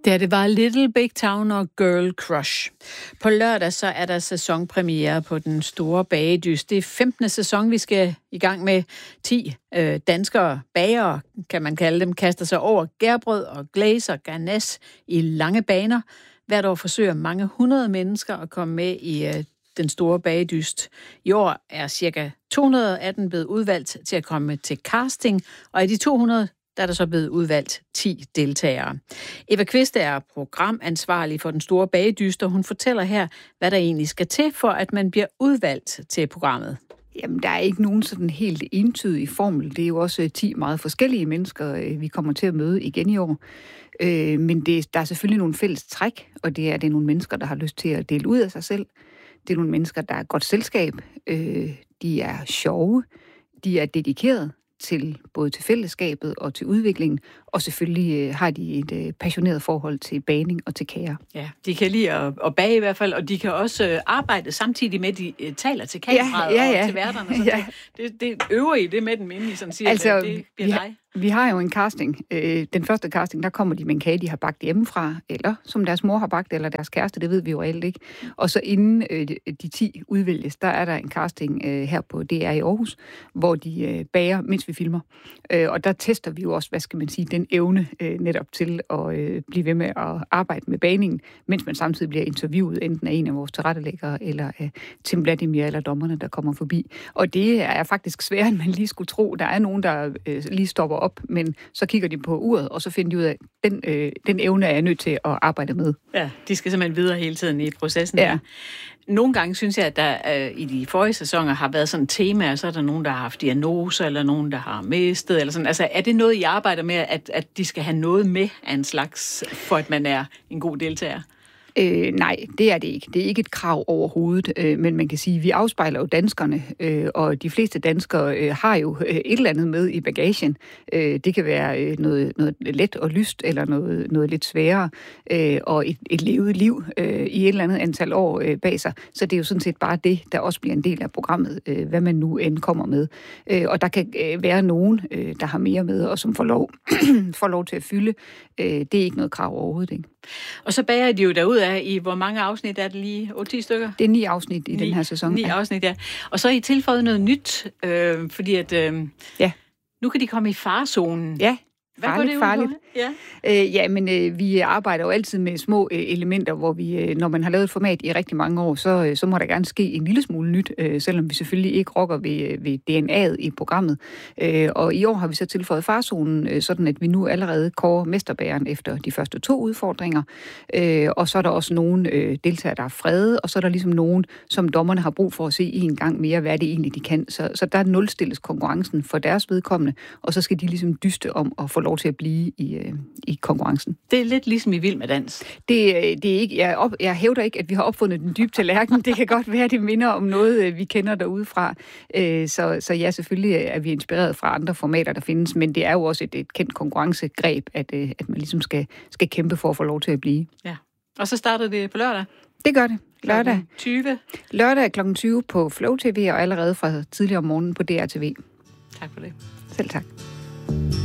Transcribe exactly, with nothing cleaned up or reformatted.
Ja, det var Little Big Town og Girl Crush. På lørdag så er der sæsonpremiere på Den Store Bagedyst. Det er femtende sæson, vi skal i gang med. ti øh, danskere, bagere, kan man kalde dem, kaster sig over gærbrød og glaze og garnas i lange baner. Hvert år forsøger mange hundrede mennesker at komme med i øh, Den Store Bagedyst. I år er cirka to hundrede af dem blevet udvalgt til at komme til casting, og af de to hundrede der er der så blevet udvalgt ti deltagere. Eva Kvist er programansvarlig for Den Store Bagedyst, og hun fortæller her, hvad der egentlig skal til, for at man bliver udvalgt til programmet. Jamen, der er ikke nogen sådan helt entydig formel. Det er jo også ti meget forskellige mennesker, vi kommer til at møde igen i år. Men det, der er selvfølgelig nogle fælles træk, og det er, det er nogle mennesker, der har lyst til at dele ud af sig selv. Det er nogle mennesker, der er godt selskab. De er sjove. De er dedikeret til både til fællesskabet og til udviklingen, og selvfølgelig øh, har de et øh, passioneret forhold til bagning og til kager. Ja, de kan lide at, at bage i hvert fald, og de kan også øh, arbejde samtidig med, at de øh, taler til kameraet ja, ja, ja. og til værterne. Så ja. det, det, det øver I det med den inde, sådan siger, altså, at det bliver dig. Vi har jo en casting. Øh, den første casting, der kommer de med en kage, de har bagt hjemmefra, eller som deres mor har bagt, eller deres kæreste, det ved vi jo reelt ikke. Og så inden øh, de ti udvælges, der er der en casting øh, her på D R i Aarhus, hvor de øh, bager, mens vi filmer. Øh, og der tester vi jo også, hvad skal man sige, den evne øh, netop til at øh, blive ved med at arbejde med bagningen, mens man samtidig bliver interviewet enten af en af vores tilrettelæggere, eller af Tim Vladimir, eller dommerne, der kommer forbi. Og det er faktisk sværere, end man lige skulle tro. Der er nogen, der øh, lige stopper op, men så kigger de på uret, og så finder de ud af, at den, øh, den evne er jeg nødt til at arbejde med. Ja, de skal simpelthen videre hele tiden i processen. Ja. Nogle gange synes jeg, at der øh, i de forrige sæsoner har været sådan et tema, og så er der nogen, der har haft diagnoser, eller nogen, der har mistet, eller sådan. Altså, er det noget, I arbejder med, at, at de skal have noget med af en slags, for at man er en god deltager? Øh, nej, det er det ikke. Det er ikke et krav overhovedet, øh, men man kan sige, at vi afspejler jo danskerne, øh, og de fleste danskere øh, har jo øh, et eller andet med i bagagen. Øh, det kan være øh, noget, noget let og lyst, eller noget, noget lidt sværere, øh, og et, et levet liv øh, i et eller andet antal år øh, bag sig. Så det er jo sådan set bare det, der også bliver en del af programmet, øh, hvad man nu end kommer med. Øh, og der kan øh, være nogen, øh, der har mere med, og som får lov, får lov til at fylde. Øh, det er ikke noget krav overhovedet, ikke? Og så bager de jo derudad i, hvor mange afsnit er det lige? otte ti stykker? Det er ni afsnit i ni, den her sæson. Ni afsnit, ja. Og så har I tilføjet noget nyt, øh, fordi at øh, ja. nu kan de komme i farezonen. Ja. Farligt, farligt. Ja, øh, ja men øh, vi arbejder jo altid med små øh, elementer, hvor vi, øh, når man har lavet et format i rigtig mange år, så, øh, så må der gerne ske en lille smule nyt, øh, selvom vi selvfølgelig ikke rokker ved, ved D N A'et i programmet. Øh, og i år har vi så tilføjet farzonen, øh, sådan at vi nu allerede kårer mesterbageren efter de første to udfordringer. Øh, og så er der også nogle øh, deltagere, der er frede, og så er der ligesom nogen, som dommerne har brug for at se i en gang mere, hvad det egentlig de kan. Så, så der nulstilles konkurrencen for deres vedkommende, og så skal de ligesom dyste om at få lov til at blive i, øh, i konkurrencen. Det er lidt ligesom i Vild med Dans. Det, det er ikke, jeg, op, jeg hævder ikke, at vi har opfundet den dybe tallerken. Det kan godt være, det minder om noget, vi kender derudefra. Øh, så, så ja, selvfølgelig er vi inspireret fra andre formater, der findes, men det er jo også et, et kendt konkurrencegreb, at, at man ligesom skal, skal kæmpe for at få lov til at blive. Ja. Og så starter det på lørdag? Det gør det. Lørdag. tyve Lørdag klokken tyve på Flow T V, og allerede fra tidligere om morgenen på D R T V. Tak for det. Selv tak.